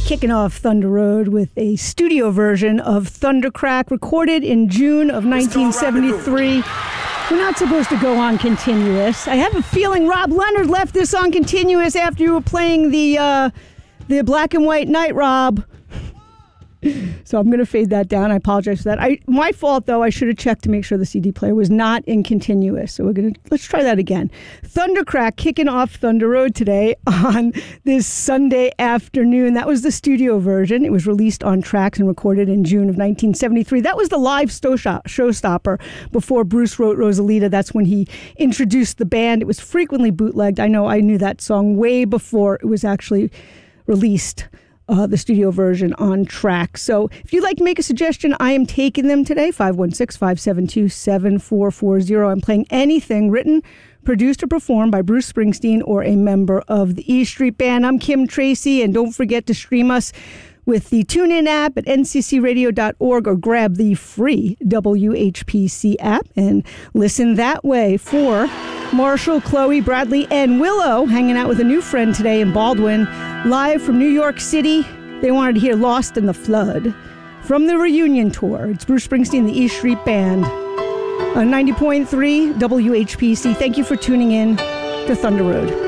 Kicking off Thunder Road with a studio version of Thundercrack, recorded in June of 1973. We're not supposed to go on continuous. I have a feeling Rob Leonard left this on continuous after you were playing the Black and White Night, Rob. So I'm going to fade that down. I apologize for that. My fault, though. I should have checked to make sure the CD player was not in continuous. So let's try that again. Thundercrack kicking off Thunder Road today on this Sunday afternoon. That was the studio version. It was released on Trax and recorded in June of 1973. That was the live showstopper before Bruce wrote Rosalita. That's when he introduced the band. It was frequently bootlegged. I know I knew that song way before it was actually released. The studio version on Trax. So if you'd like to make a suggestion, I am taking them today, 516-572-7440. I'm playing anything written, produced, or performed by Bruce Springsteen or a member of the E Street Band. I'm Kim Tracy, and don't forget to stream us with the TuneIn app at nccradio.org or grab the free WHPC app and listen that way. For Marshall, Chloe, Bradley, and Willow hanging out with a new friend today in Baldwin, live from New York City. They wanted to hear Lost in the Flood from the reunion tour. It's Bruce Springsteen, the E Street Band, on 90.3 WHPC. Thank you for tuning in to Thunder Road.